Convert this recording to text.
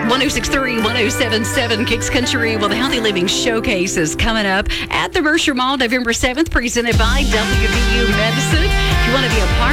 106.3, 107.7 Kicks Country. Well, the Healthy Living Showcase is coming up at the Mercer Mall November 7th, presented by WVU Medicine. If you want to be a part